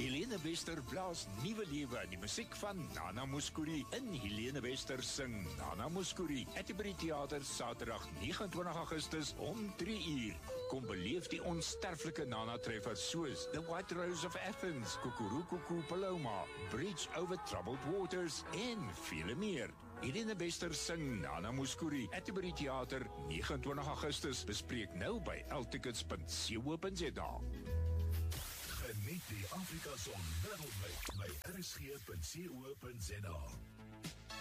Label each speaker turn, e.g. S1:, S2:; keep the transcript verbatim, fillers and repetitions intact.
S1: Helene Wester blaas nuwe lewe in die musiek van Nana Mouskouri in Helene Wester sing Nana Mouskouri. Atterbury Theater, Saterdag nege en twintig Augustus om drie uur. Kom beleef die onsterflike Nana treffers soos The White Rose of Athens, Kukurukuku Paloma, Bridge over Troubled Waters en vele meer. Helene Wester sing Nana Mouskouri, Atterbury Theater, nege en twintig Augustus. Bespreek nou by eltickets punt co punt za.
S2: Geniet die Afrika Son wêreldwyd by r s g punt co punt za.